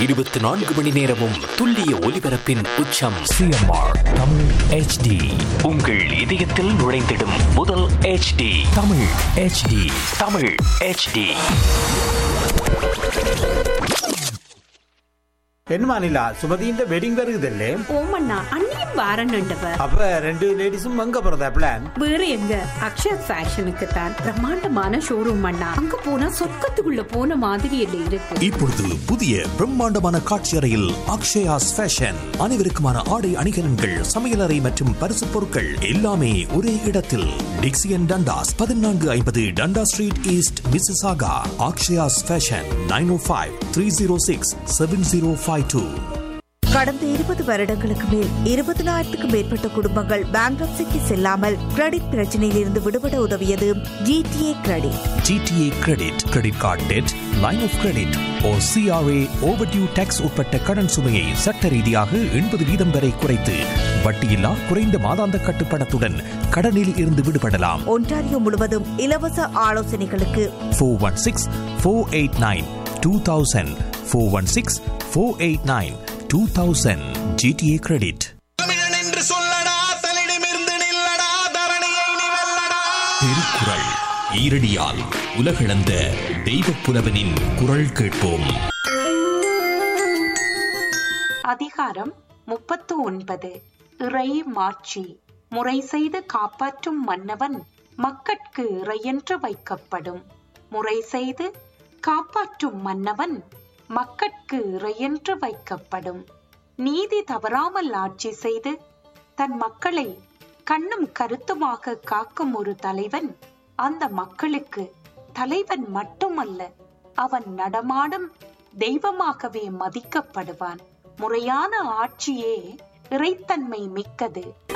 24 மணி நேரமும் துல்லிய ஒலிபரப்பின் உச்சம். CMR Tamil HD. உங்கள் இதயத்தில் நுழைந்திடும் முதல் HD. Tamil HD. Tamil HD. என்னமா நிலா, சுமதியின் வெட்டிங் வருகுதல்லே? ஓமண்ணா, அண்ணியும் வாரன்னுண்டவ. அப்ப ரெண்டு லேடிஸும் அங்க போறதா பிளான்? வேற எங்க, அக்ஷயா ஃபேஷனுக்கு தான். பிரம்மாண்டமான ஷோரூம் அண்ணா. அங்க போனா சொர்க்கத்துக்குள்ள போன மாதிரி இல்ல இருக்கு. இப்பொழுது புதிய பிரம்மாண்டமான காட்சி அறையில் அக்ஷயாஸ் ஃபேஷன். அனைவருக்குமான ஆடை அணிகலன்கள், சமையலறை மற்றும் பரிசு பொருட்கள் எல்லாமே ஒரே இடத்தில். டிக்சியன் Dundas 1450 டண்டா street east, Mississauga. Akshaya's fashion 905-306-7052. கடந்த 20 வருடங்களுக்கு மேல் 20,000க்கும் மேற்பட்ட குடும்பங்கள் பேங்க்ரப்சிக்கு செல்லாமல் கிரெடிட் பிரச்சனையில் இருந்து விடுபட உதவியது GTA credit. GTA credit, credit card dead, line of credit or CRA overdue tax உட்பட்ட கடன் சுமையை சட்ட ரீதியாக 80% வரை குறைத்து வட்டியில்லா குறைந்த மாதாந்த கட்டுப்பணத்துடன் கடனில் இருந்து விடுபடலாம். ஒன்டாரியோ முழுவதும் இலவச ஆலோசனைகளுக்கு 416-489-2000 416-489-2000 GTA கிரெடிட். தமிழன் என்று சொல்லடா, தலிடமிருந்து நில்லடா, தரணியை நீ வெல்லடா. திருக்குறள் ஈரடியால் உலகளந்த தெய்வப் புலவனின் குரல் கேட்போம். அதிகாரம் 39. இறை மாட்சி. முறை செய்து காப்பாற்றும் மன்னவன் மக்கட்கு இறையென்று வைக்கப்படும். முறை செய்து காப்பாற்றும் மன்னவன் மக்கட்கு இறையென்று வைக்கப்படும். நீதி தவறாமல் ஆட்சி செய்து தன் மக்களை கண்ணும் கருத்துமாக காக்கும் ஒரு தலைவன் அந்த மக்களுக்கு தலைவன் மட்டுமல்ல, அவன் நடமாடும் தெய்வமாகவே மதிக்கப்படுவான். முறையான ஆட்சியே இறைத்தன்மை மிக்கது.